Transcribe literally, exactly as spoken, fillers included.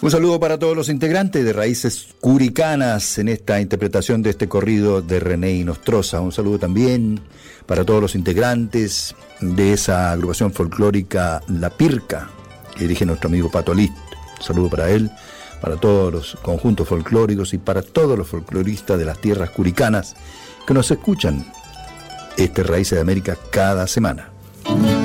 Un saludo para todos los integrantes de Raíces Curicanas en esta interpretación de este corrido de René Inostroza. Un saludo también para todos los integrantes de esa agrupación folclórica La Pirca, que dirige nuestro amigo Pato List. Un saludo para él, para todos los conjuntos folclóricos y para todos los folcloristas de las tierras curicanas que nos escuchan este Raíces de América cada semana.